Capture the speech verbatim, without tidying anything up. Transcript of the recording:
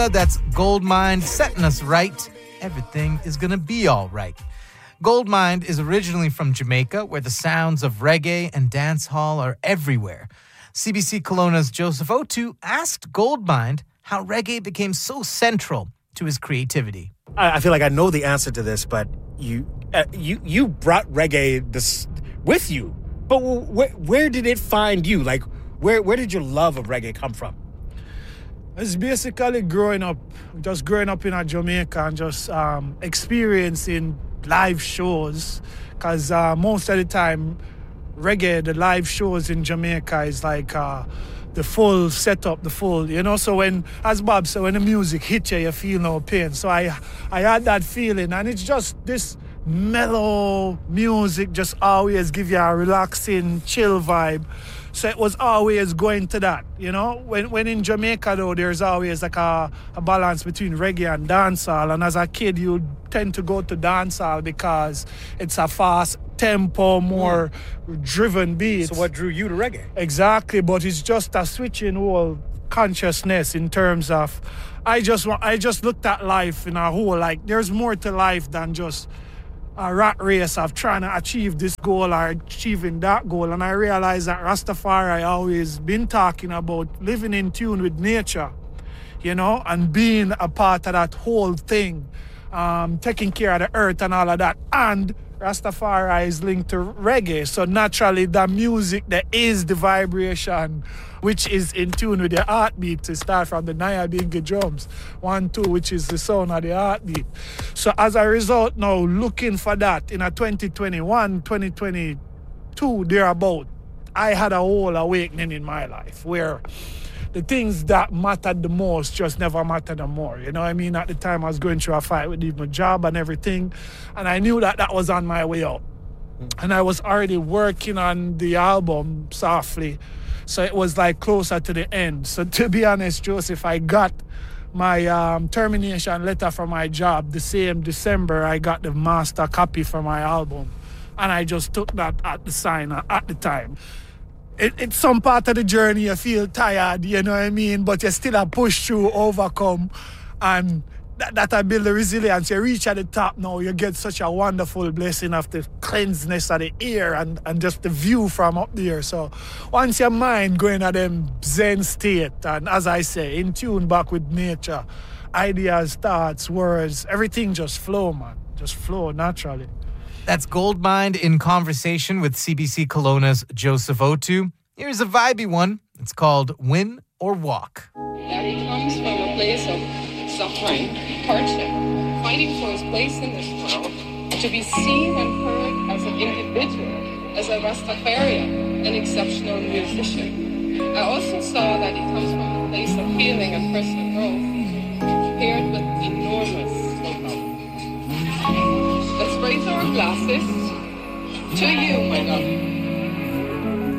That's Goldmind setting us right. Everything is gonna be all right. Goldmind is originally from Jamaica, where the sounds of reggae and dancehall are everywhere. C B C Kelowna's Joseph Otu asked Goldmind how reggae became so central to his creativity. I, I feel like I know the answer to this, but you uh, you you brought reggae this with you. But wh- where did it find you? Like, where where did your love of reggae come from? It's basically growing up, just growing up in a Jamaica and just um, experiencing live shows. Because uh, most of the time, reggae, the live shows in Jamaica is like uh, the full setup, the full, you know. So when, as Bob said, when the music hits you, you feel no pain. So I, I had that feeling, and it's just this mellow music just always give you a relaxing, chill vibe. So it was always going to that, you know. When when in Jamaica, though, there's always like a, a balance between reggae and dancehall. And as a kid, you tend to go to dancehall because it's a fast tempo, more mm. driven beat. So what drew you to reggae? Exactly, but it's just a switching whole consciousness in terms of, I just want, I just looked at life in a whole, like there's more to life than just a rat race of trying to achieve this goal or achieving that goal. And I realized that Rastafari always been talking about living in tune with nature, you know, and being a part of that whole thing, um, taking care of the earth and all of that. And Rastafari is linked to reggae. So naturally, the music that is the vibration, which is in tune with the heartbeat, to start from the Nyabingi drums, one, two, which is the sound of the heartbeat. So as a result, now looking for that in a twenty twenty-one, twenty twenty-two, thereabout, I had a whole awakening in my life where the things that mattered the most just never mattered no more. You know what I mean? At the time, I was going through a fight with my job and everything, and I knew that that was on my way out. Mm. And I was already working on the album softly, so it was like closer to the end. So to be honest, Joseph, I got my um, termination letter from my job the same December I got the master copy for my album. And I just took that at the sign at the time. It, it's some part of the journey you feel tired, you know what I mean? But you still a push through, overcome, and that, that I build the resilience. You reach at the top now, you get such a wonderful blessing of the cleanseness of the air and, and just the view from up there. So once your mind going at them Zen state, and as I say, in tune back with nature, ideas, thoughts, words, everything just flow, man. Just flow naturally. That's Goldmind in conversation with C B C Kelowna's Joseph Otu. Here's a vibey one. It's called Win or Walk. That he comes from a place of suffering, hardship, fighting for his place in this world, to be seen and heard as an individual, as a Rastafarian, an exceptional musician. I also saw that he comes from a place of healing and personal growth, paired with enormous know-how. Let's raise our glasses to you, my God.